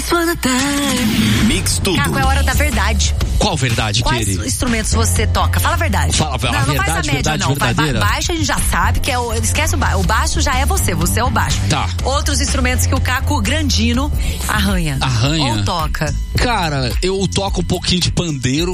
Mix tudo. Caco, é hora da verdade. Qual verdade, Quais querido? instrumentos você toca? Fala a verdade. Fala a verdade, não faz a média, verdade não. verdadeira. Baixo a gente já sabe que é o... Esquece o baixo. O baixo já é você é o baixo. Tá. Outros instrumentos que o Caco Grandino arranha. Arranha? Ou toca. Cara, eu toco um pouquinho de pandeiro.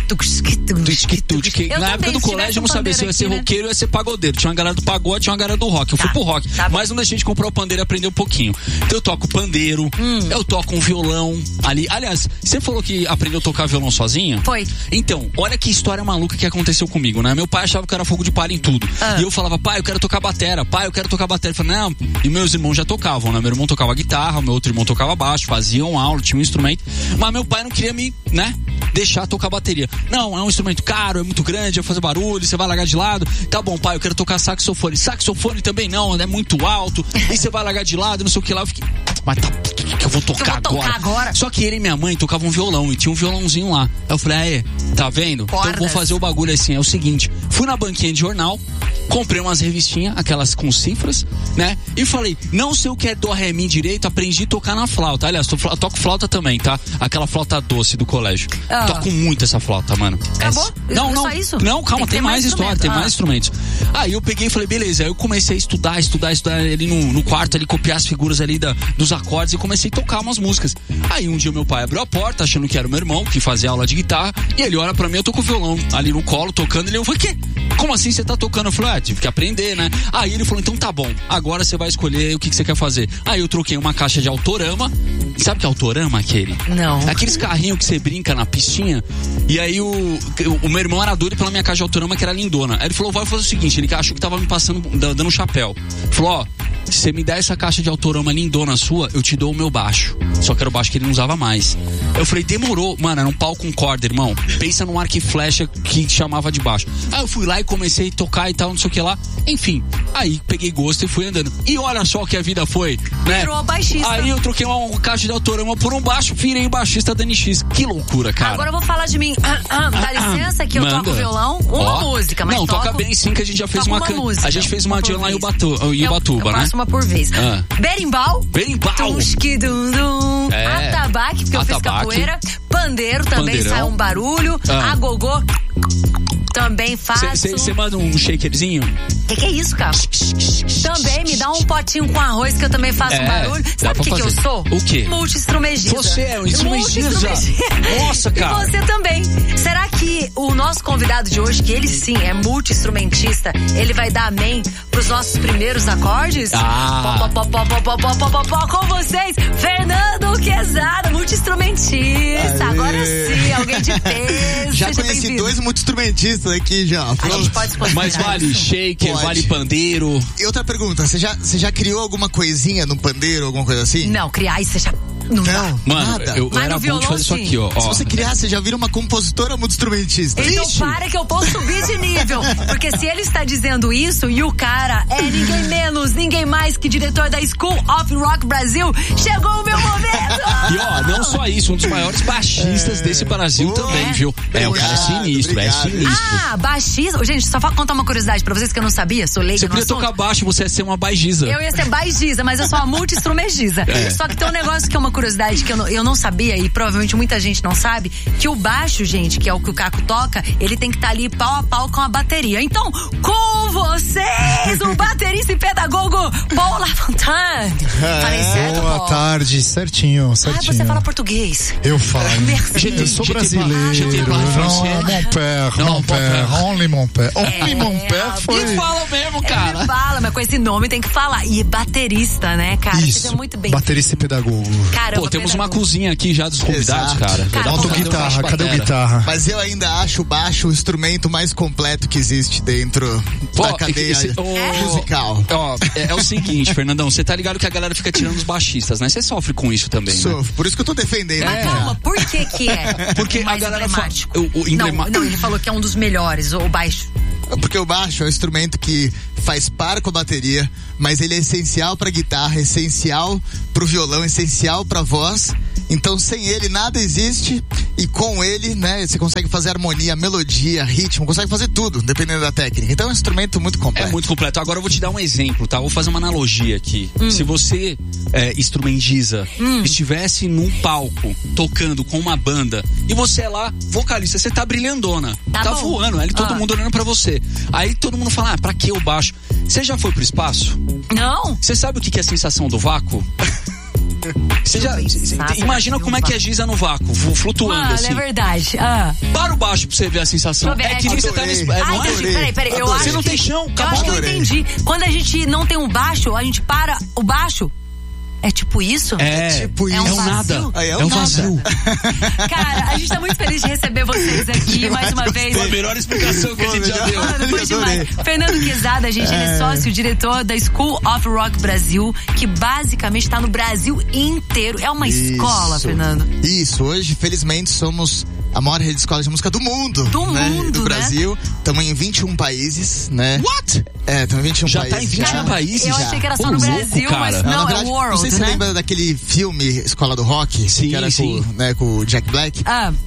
Na época do colégio eu não sabia se eu ia ser roqueiro ou ia ser pagodeiro. Tinha uma galera do pagode, tinha uma galera do rock. Eu fui pro rock. Mas não deixei de comprar o pandeiro e aprender um pouquinho. Então eu toco pandeiro, eu toco um violão ali. Aliás, você falou que aprendeu a tocar violão sozinha? Foi. Então, olha que história maluca que aconteceu comigo, né? Meu pai achava que eu era fogo de palha em tudo. E eu falava, pai, eu quero tocar batera. Pai, eu quero tocar batera. Ele falou, não. E meus irmãos já tocavam, né? Meu irmão tocava guitarra, meu outro irmão tocava baixo, faziam aula, tinha um instrumento. Mas meu pai não queria me, né, deixar tocar bateria. Não, é um instrumento caro, é muito grande, vai fazer barulho, você vai largar de lado. Tá bom, pai, eu quero tocar saxofone. Saxofone também não, é muito alto. E você vai largar de lado, não sei o que lá. Eu fiquei, mas tá, o que eu vou tocar agora? Só que ele e minha mãe tocavam um violão e tinha um violãozinho lá. Aí eu falei, tá vendo? Cordas. Então vou fazer o bagulho assim, é o seguinte. Fui na banquinha de jornal, comprei umas revistinhas, aquelas com cifras, né? E falei, não sei o que é dó, ré, mi direito, aprendi a tocar na flauta. Aliás, toco flauta também, tá? Aquela flauta doce do colégio. Toco muito essa flauta, mano. Acabou? Não, só isso? Não, calma, tem mais história, tem mais instrumentos. Aí eu peguei e falei, beleza. Aí eu comecei a estudar ali no quarto, ali, copiar as figuras ali dos acordes e comecei a tocar umas músicas. Aí um dia meu pai abriu a porta, achando que era o meu irmão, que fazia aula de guitarra, e ele olha pra mim, eu tô com o violão ali no colo, tocando, e ele falou, quê? Como assim você tá tocando? Eu falei, tive que aprender, né? Aí ele falou, então tá bom, agora você vai escolher o que você quer fazer. Aí eu troquei uma caixa de Autorama. Sabe o que é Autorama, aquele? Não. Aqueles carrinhos que você brinca na pistinha. E aí o meu irmão era doido pela minha caixa de Autorama, que era lindona. Aí ele falou, vai fazer o seguinte, ele achou que tava me passando, dando um chapéu. Falou, ó, se você me der essa caixa de Autorama lindona sua, eu te dou o meu baixo. Só que era o baixo que ele não usava mais. Eu falei, demorou. Mano, era um pau com corda, irmão. Pensa num arco e flecha que chamava de baixo. Aí eu fui lá e comecei a tocar e tal, não sei o que lá. Enfim, aí peguei gosto e fui andando. E olha só que a vida foi, né? Virou baixista. Aí eu troquei uma caixa de Autorama por um baixo, virei baixista da NX. Que loucura, cara. Agora eu vou falar de mim. Dá licença que eu toco violão. Uma música, mas não, toco... toca bem sim, que a gente já fez uma música. A gente fez uma jam lá em Ubatuba, né? Uma por vez. Berimbau. Atabaque, porque eu fiz capoeira. Pandeiro também sai um barulho. Agogô também faço. Você manda um shakerzinho? Que é isso, cara? Também me dá um potinho com arroz que eu também faço um barulho. Sabe o que eu sou? O quê? Multi-instrumentista. Você é um instrumentista? Nossa, cara. E você também. Será que o nosso convidado de hoje, que ele sim é multi-instrumentista, ele vai dar amém pros nossos primeiros acordes? Com vocês, Fernando Quezada, multi-instrumentista. Agora sim, alguém de peso. Já conheci dois multi-instrumentistas aqui já. A gente pode Mas vale shaker, vale pandeiro. E outra pergunta, você já criou alguma coisinha no pandeiro, alguma coisa assim? Não, criar isso você já... Não, mano, nada. eu era bom de fazer isso aqui, ó. Se você criar, você já vira uma compositora multi-instrumentista. Então para que eu posso subir de nível. Porque se ele está dizendo isso e o cara é ninguém menos, ninguém mais que diretor da School of Rock Brasil, chegou o meu momento! E ó, não só isso, um dos maiores baixistas desse Brasil também, viu? O cara é sinistro, é sinistro. Baixista. Gente, só contar uma curiosidade pra vocês que eu não sabia, sou leiga. Você podia tocar baixo, você ia ser uma baixista. Eu ia ser baixista, mas eu sou uma multi-instrumentista. Só que tem um negócio que é uma curiosidade que eu não sabia, e provavelmente muita gente não sabe, que o baixo, gente, que é o que o Caco toca, ele tem que estar ali pau a pau com a bateria. Então, com vocês, o baterista e pedagogo Paul Lafontaine. Falei certo, Boa tarde, certinho. Você fala português. Eu falo. Eu sou brasileiro. Mon père, only mon père. Only mon père foi... Ele fala mesmo, cara. Ele fala, mas com esse nome tem que falar. E baterista, né, cara? Isso, seja muito bem. Baterista e pedagogo. Caramba, temos uma cozinha aqui já dos convidados, cara. Guitarra, cadê o guitarra? Mas eu ainda acho o baixo o instrumento mais completo que existe dentro da cadeia musical. É o seguinte, Fernandão, você tá ligado que a galera fica tirando os baixistas, né? Você sofre com isso também, né? Sofro, por isso que eu tô defendendo. Mas calma, por que é? Porque mais a galera fala... Não, ele falou que é um dos melhores, o baixo. Porque o baixo é um instrumento que faz par com a bateria, mas ele é essencial pra guitarra, essencial pro violão, essencial pra voz Então sem ele nada existe, e com ele, né, você consegue fazer harmonia, melodia, ritmo, consegue fazer tudo, dependendo da técnica. Então é um instrumento muito completo. É muito completo. Agora eu vou te dar um exemplo, tá? Vou fazer uma analogia aqui. Se você, instrumentiza, estivesse num palco, tocando com uma banda, e você é lá, vocalista, você tá brilhandona, tá voando, ali todo mundo olhando pra você. Aí todo mundo fala, pra que o baixo? Você já foi pro espaço? Não. Você sabe o que é a sensação do vácuo? Você imagina como é que é Giza no vácuo, flutuando assim. É verdade. Para o baixo pra você ver a sensação. É que nem você tá nesse. Peraí. Eu acho você não tem chão, acabou. Eu acho que eu entendi. Quando a gente não tem um baixo, a gente para o baixo. É tipo isso? É tipo isso. É um nada. É um vazio. Cara, a gente tá muito feliz de receber vocês aqui mais uma vez. Foi a melhor explicação que a gente já deu. Foi demais. Fernando Quezada, gente, ele é sócio, diretor da School of Rock Brasil, que basicamente tá no Brasil inteiro. É uma escola, Fernando. Isso, hoje, felizmente, somos a maior rede de escolas de música do mundo. Do Brasil. Estamos em 21 países, né? What? Estamos em 21 já países. Tá em 21 países? Eu achei que era só no Brasil, mas não, verdade, é world, não sei se você lembra daquele filme Escola do Rock, sim, que era com o Jack Black.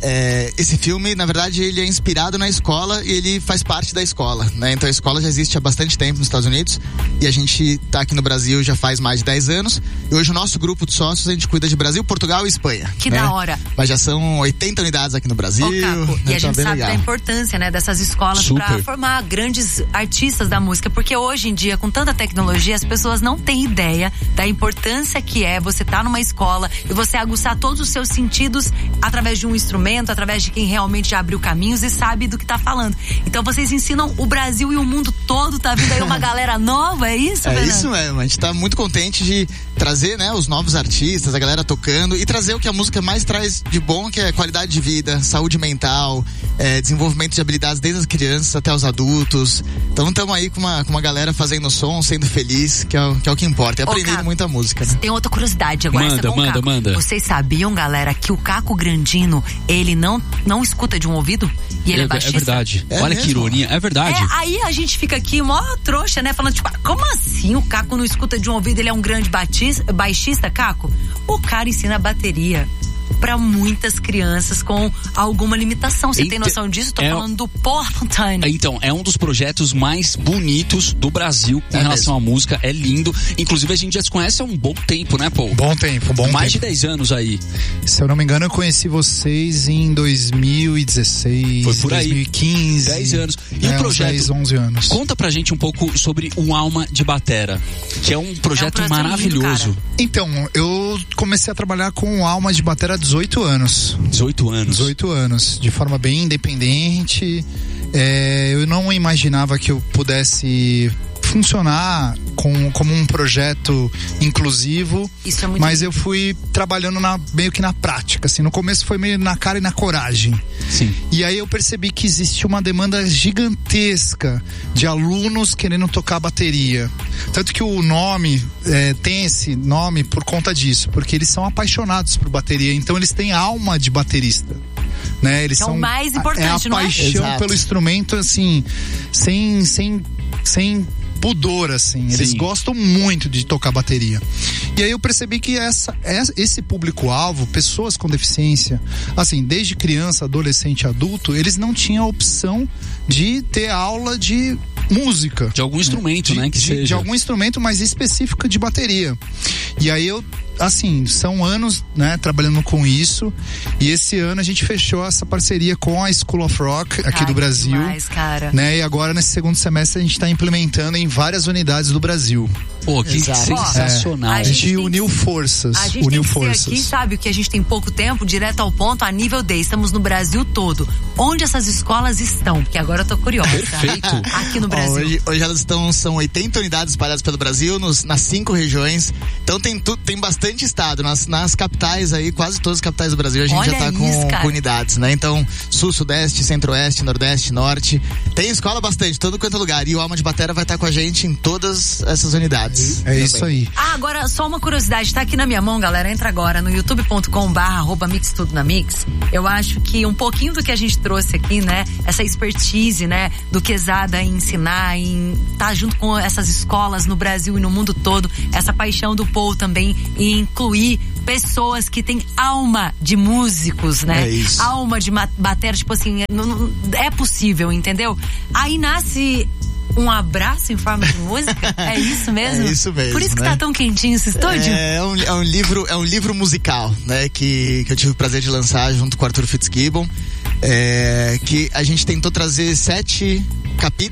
Esse filme, na verdade, ele é inspirado na escola e ele faz parte da escola, né? Então a escola já existe há bastante tempo nos Estados Unidos e a gente tá aqui no Brasil já faz mais de 10 anos. E hoje o nosso grupo de sócios, a gente cuida de Brasil, Portugal e Espanha. Que da hora. Mas já são 80 unidades aqui no Brasil. Caco, e a gente sabe da importância, né, dessas escolas para formar grandes artistas da música, porque hoje em dia, com tanta tecnologia, as pessoas não têm ideia da importância que é você estar numa escola e você aguçar todos os seus sentidos através de um instrumento, através de quem realmente já abriu caminhos e sabe do que tá falando. Então vocês ensinam o Brasil e o mundo todo, tá vindo aí uma galera nova, é isso, Fernando? É isso mesmo, a gente tá muito contente de trazer, né, os novos artistas, a galera tocando e trazer o que a música mais traz de bom, que é qualidade de vida, saúde mental, desenvolvimento de habilidades desde as crianças até os adultos. Então estamos aí com uma galera fazendo som, sendo feliz, que é o que importa. E aprendendo muita música, né? Tem outra curiosidade agora. Manda. Vocês sabiam, galera, que o Caco Grandino, ele não escuta de um ouvido? E ele é baixista? É verdade. Olha mesmo? Que ironia. É verdade. Aí a gente fica aqui, mó trouxa, né? Falando, tipo, como assim o Caco não escuta de um ouvido? Ele é um grande baixista, Caco? O cara ensina bateria para muitas crianças com alguma limitação. Você tem noção disso? Tô falando do Portland. Então, é um dos projetos mais bonitos do Brasil em relação à música. É lindo. Inclusive, a gente já se conhece há um bom tempo, né, Paul? Bom tempo. Mais de 10 anos aí. Se eu não me engano, eu conheci vocês em 2016. Foi por aí. 2015. 10 anos. E o projeto? 10, 11 anos. Conta pra gente um pouco sobre o Alma de Batera, que é um projeto maravilhoso. Lindo, então, eu comecei a trabalhar com o Alma de Batera há 18 anos. 18 anos, de forma bem independente. Eu não imaginava que eu pudesse funcionar como um projeto inclusivo. Isso é muito mas eu fui trabalhando meio que na prática, assim. No começo foi meio na cara e na coragem. Sim. E aí eu percebi que existia uma demanda gigantesca de alunos querendo tocar bateria. Tanto que o nome tem esse nome por conta disso, porque eles são apaixonados por bateria, então eles têm alma de baterista. Né? Eles são o mais importante, não é? A paixão pelo instrumento, assim, sem pudor, assim. Eles Sim. gostam muito de tocar bateria. E aí eu percebi que esse público-alvo, pessoas com deficiência, assim, desde criança, adolescente, adulto, eles não tinham a opção de ter aula de música. De algum instrumento, né? De algum instrumento mais específico de bateria. E aí assim, são anos, né, trabalhando com isso, e esse ano a gente fechou essa parceria com a School of Rock aqui do Brasil. Demais, cara. Né, e agora nesse segundo semestre a gente está implementando em várias unidades do Brasil. Pô, que sensacional. A gente uniu forças. A gente tem que ser aqui, sabe, o que a gente tem pouco tempo, direto ao ponto, a nível D. Estamos no Brasil todo. Onde essas escolas estão? Porque agora eu tô curiosa. Perfeito. Aqui no Brasil. Hoje elas são 80 unidades espalhadas pelo Brasil, nas 5 regiões. Então tem bastante estado. Nas capitais aí, quase todas as capitais do Brasil, a gente já tá com unidades, né? Então, Sul, Sudeste, Centro-Oeste, Nordeste, Norte. Tem escola bastante, todo quanto é lugar. E o Alma de Batera vai estar com a gente em todas essas unidades. É isso aí. Agora, só uma curiosidade, tá aqui na minha mão, galera. Entra agora no youtube.com/mix tudo na mix. Eu acho que um pouquinho do que a gente trouxe aqui, né? Essa expertise, né? Do Quezada em ensinar, em estar junto com essas escolas no Brasil e no mundo todo. Essa paixão do Paul também em incluir pessoas que têm alma de músicos, né? É isso. Alma de batera, tipo assim, é possível, entendeu? Aí nasce um abraço em forma de música? É isso mesmo? É isso mesmo. Por isso que tá tão quentinho esse estúdio? É um livro musical, né? Que eu tive o prazer de lançar junto com o Arthur Fitzgibbon. Que a gente tentou trazer 7 capítulos